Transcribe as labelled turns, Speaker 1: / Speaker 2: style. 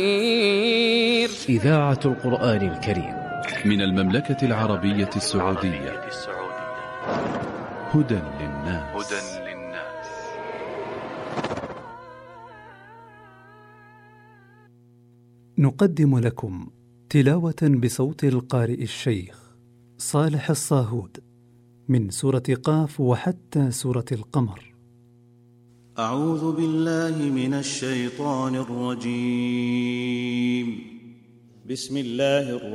Speaker 1: إذاعة القرآن الكريم
Speaker 2: من المملكة العربية السعودية. هدى للناس.
Speaker 3: نقدم لكم تلاوة بصوت القارئ الشيخ صالح الصاهود من سورة قاف وحتى سورة القمر.
Speaker 4: أعوذ بالله من الشيطان الرجيم. بسم الله الرحمن